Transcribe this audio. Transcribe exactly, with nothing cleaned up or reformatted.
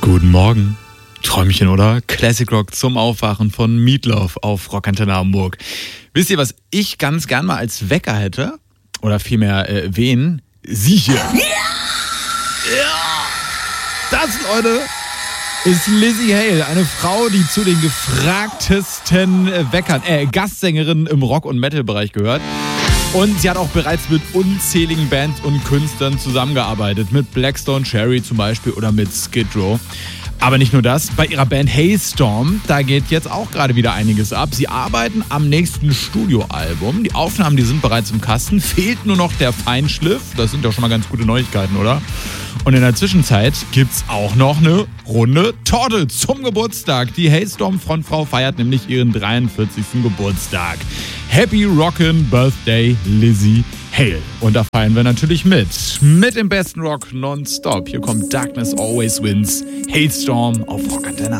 Guten Morgen. Träumchen, oder? Classic Rock zum Aufwachen von Meatloaf auf Rockantenne Hamburg. Wisst ihr, was ich ganz gern mal als Wecker hätte? Oder vielmehr, äh, wen? Sie hier. Ja! Ja! Das, Leute, ist Lzzy Hale, eine Frau, die zu den gefragtesten Weckern, äh, Gastsängerinnen im Rock- und Metal-Bereich gehört. Und sie hat auch bereits mit unzähligen Bands und Künstlern zusammengearbeitet. Mit Black Stone Cherry zum Beispiel oder mit Skid Row. Aber nicht nur das, bei ihrer Band Hailstorm, da geht jetzt auch gerade wieder einiges ab. Sie arbeiten am nächsten Studioalbum. Die Aufnahmen, die sind bereits im Kasten. Fehlt nur noch der Feinschliff. Das sind doch schon mal ganz gute Neuigkeiten, oder? Und in der Zwischenzeit gibt's auch noch eine Runde Torte zum Geburtstag. Die Hailstorm-Frontfrau feiert nämlich ihren dreiundvierzigsten Geburtstag. Happy Rockin' Birthday, Lzzy Hale. Und da feiern wir natürlich mit. Mit dem besten Rock nonstop. Hier kommt Darkness Always Wins. Hailstorm auf Rockantenne.